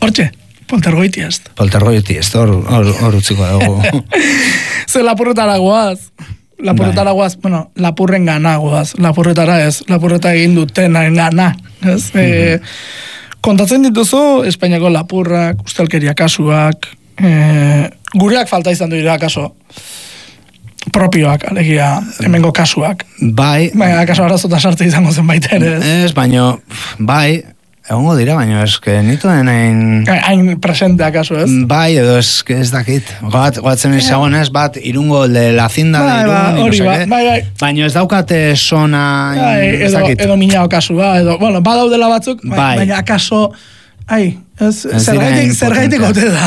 Hortxe, Poltergoitiest. Poltergoitiest, hor utziko dugu. Ze lapurretara goaz. Lapurretara goaz, bueno, lapurren gana goaz. Lapurretara ez, lapurreta egin dutenen gana. Ez? Kontatzen dituzu, Espainiako lapurrak, ustelkeria kasuak, gureak falta izan dira kaso. Propioak, alegia, hemengo kasuak. Bai. Baina, kaso arazota sartu izango zen baita ere. Ez, baino, bai, egongo dira, baino, eske nituen hain presentea kasu, ez? Bai, edo ez dakit. Goatzen izagon ez, bat, irungo de la cinda de irun, hori, bai. Baino ez daukate zona, ez dakit. Edo minao kasua, edo, bueno, badaudela batzuk, baina akaso, zergaitik ote da.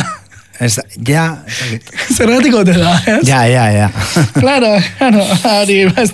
Zergatik ote da, ez? Ja. Claro, hori, ez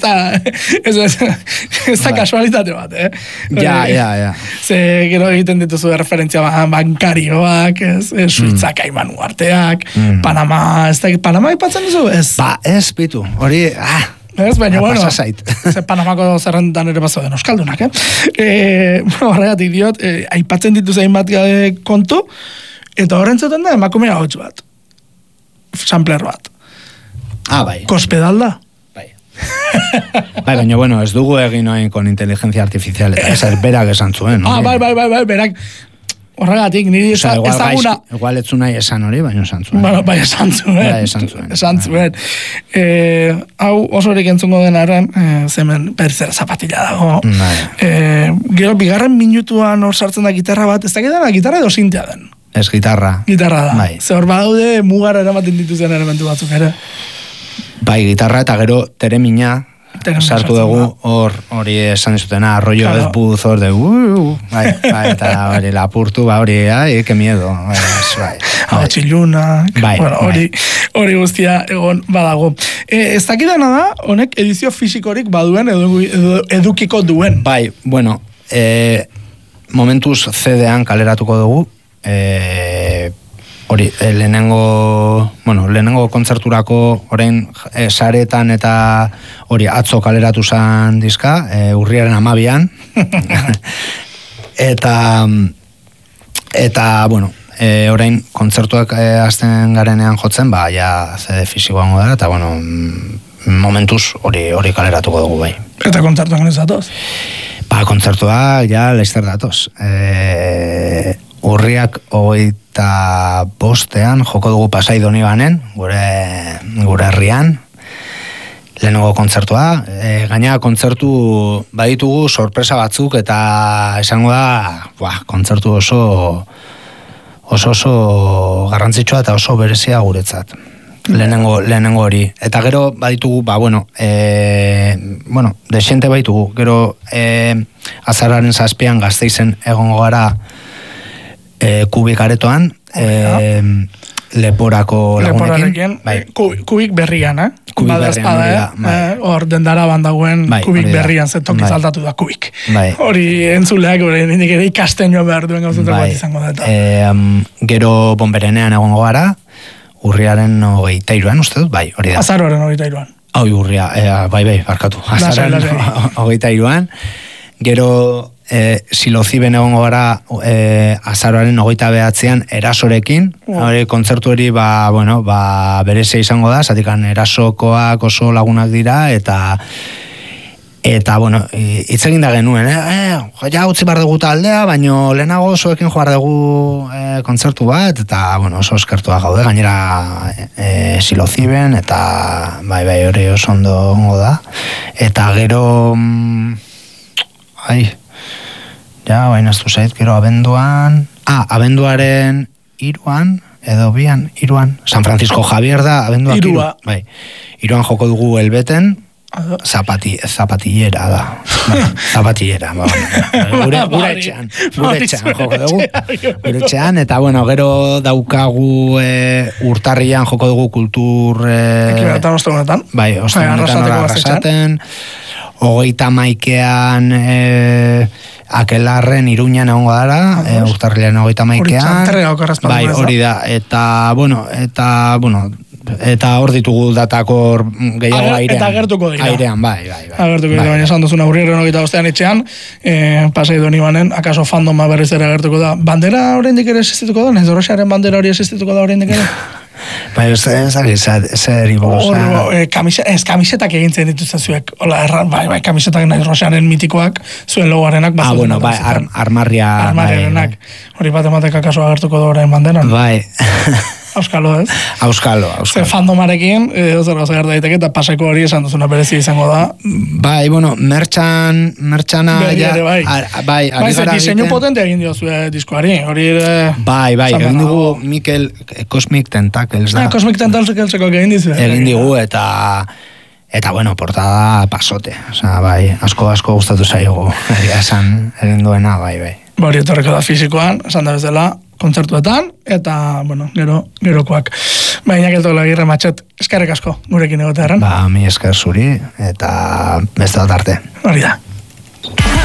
da kasualitate bat, Ja. Ze, gero egiten dituzu referentzia bankarioak, Suitzak, Aiman Uarteak, Panama, ez da, Panama ipatzen duzu, ez? Ba, ez, pitu, hori, Ez, baina, bueno, Panamako zerrendan ere bazo den euskaldunak, horregatik diot, aipatzen dituz hainbat kontu, eta horrentzuten da emakumea hotz bat. Sampler bat. Bai. Kospedal da. Bai, baina, bueno, ez dugu egin oin con inteligencia artificial, ez berak esan zuen. Bai, berak. Horregatik, niri ezaguna... Igual etzu nahi esan hori, baina esan zuen. Bueno, bai, esan zuen. Hau oso horik entzungo denaren, zemen berzera zapatila dago. Gero, bigarren minutuan hor sartzen da gitarra bat, ez dakit dena gitarra edo sintea den? Ez gitarra. Gitarra da. Bai. Ze hor badaude mugara eramaten dituzen elementu batzuk ere. Bai, gitarra eta gero teremina sartu dugu hori esan dizutena, arroio ez buz hor de bai, eta hori lapurtu, hori, que miedo. Hau txiluna, hori guztia egon badago. Ez dakidana da, honek edizio fisikorik baduen edo edukiko duen. Bai, bueno, momentuz CD-an kaleratuko dugu, hori, lehenengo kontzerturako orain saretan eta hori atzo kaleratu zan diska, urriaren 12an. eta bueno, orain kontzertuak hasten garenean jotzen, ja CD fisikoan da, eta bueno, momentuz hori kaleratuko dugu bai. Eta kontzertuak ez datoz? Kontzertuak, Leicester datoz. Urriak 25ean joko dugu Pasai Donibanen, gure herrian, lehenengo kontzertua. Gaina kontzertu baditugu sorpresa batzuk eta esango da, kontzertu oso garrantzitsua eta oso berezia guretzat. Lehenengo hori. Eta gero baditugu, desiente baitugu. Gero azararen 7an Gasteizen egongo gara Kubik aretoan, leporako lagunekin. Kubik berrian, Kubik berrian, hor dendara bandagoen Kubik berrian zetoki saltatu da Kubik. Hori entzuleak, nik ere ikasten jo behar duen gauzutako bat izango da. Gero Bonberenean egongo gara, urriaren 23an, uste dut, bai, hori da. Azaroaren 23an. Urria, bai, barkatu. Azaroaren 23an. Gero Siloziben egongo gara azaroaren 29an Erasorekin. Kontzertu hori berezia izango da, zatikan erasokoak oso lagunak dira, eta hitz egin da genuen, ja utzi bar dugu taldea, baino lehenago osoekin joar dugu kontzertu bat, eta oso eskertua gaude, gainera Siloziben, eta bai, hori oso ondo gongo da. Eta gero bainaztu zait, gero abenduaren 3 edo 2 San Francisco Javier da, abenduak 3. Iruan joko dugu Elbeten, zapatillera da. Zapatillera, gure etxean joko dugu. Gure etxean, eta gero daukagu urtarrian joko dugu kultur... Ekibenetan ostegunetan. Bai, ostegunetan Arrasaten. 31ean Akelarren Iruñan egongo dara, urtarrilean 31ean. Bai, hori da. Eta eta hor ditugu datakor gehiago airean. Eta agertuko dira. Airean, bai. Agertuko dira, baina esan duzuna urriaren 25 etxean, pasai doni banen, akaso fandoma berriz ere agertuko da. Bandera oraindik ere existituko da? Nezorosaren bandera hori existituko da oraindik ere? Bai, zer ibogoza. Kamisetak egintzen dituzten zuek. Bai, kamisetak nahi Rosaren mitikoak, zuen logoarenak. Bueno, bai, armarriarenak. Hori bat ematek akaso agertuko da orain banderan. Bai. Auskalo, ez? Auskalo. Fandomarekin, zer gauza gerta daiteke, eta pasako hori esan duzuna berezia izango da. Bai, bueno, mertxana... Bai, diseinu potente egin diozu diskoari, hori ere... Bai, egin dugu Mikel Cosmic Tentacles da. Cosmic Tentacleseko egin dizu. Egin digu, eta bueno, portada pasote. Osa, bai, asko gustatu zaigu. Esan, egin duena, bai. Hori etorreko da fizikoan, esan da bezala, kontzertuetan, eta, bueno, gerokoak. Baina Keltola Agirre Matxet, eskerrik asko gurekin egote erran. Mi esker zuri, eta beste bat arte. Hori da.